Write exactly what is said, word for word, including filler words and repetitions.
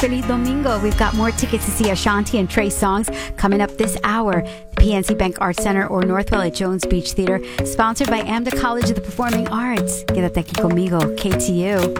Feliz Domingo. We've got more tickets to see Ashanti and Trey Songz coming up this hour. The P N C Bank Arts Center or Northwell at Jones Beach Theater. Sponsored by AMDA College of the Performing Arts. Quédate aquí conmigo, K T U.